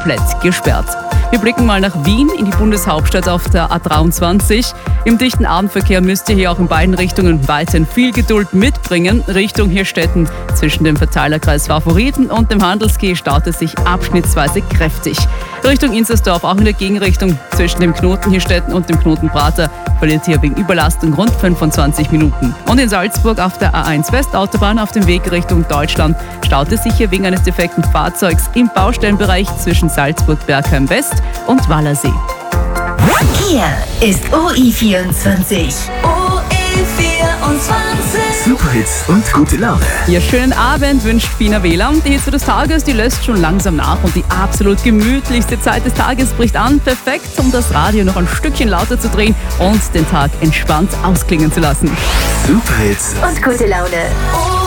komplett gesperrt. Wir blicken mal nach Wien, in die Bundeshauptstadt auf der A23. Im dichten Abendverkehr müsst ihr hier auch in beiden Richtungen weiterhin viel Geduld mitbringen. Richtung Hirstetten zwischen dem Verteilerkreis Favoriten und dem Handelsquai staut es sich abschnittsweise kräftig. Richtung Inzersdorf, auch in der Gegenrichtung zwischen dem Knoten Hirstetten und dem Knoten Prater, verliert hier wegen Überlastung rund 25 Minuten. Und in Salzburg auf der A1 Westautobahn auf dem Weg Richtung Deutschland staut es sich hier wegen eines defekten Fahrzeugs im Baustellenbereich zwischen Salzburg-Bergheim West und Wallersee. Hier ist OI24. Superhits und gute Laune. Ja, schönen Abend wünscht Fina Wähler. Die Hitze des Tages, die lässt schon langsam nach und die absolut gemütlichste Zeit des Tages bricht an. Perfekt, um das Radio noch ein Stückchen lauter zu drehen und den Tag entspannt ausklingen zu lassen. Superhits Und gute Laune.